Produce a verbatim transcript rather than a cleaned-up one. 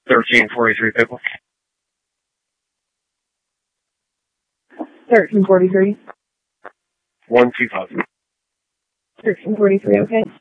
thirteen forty-three Pickle. thirteen forty-three. one two five. thirteen forty-three, okay.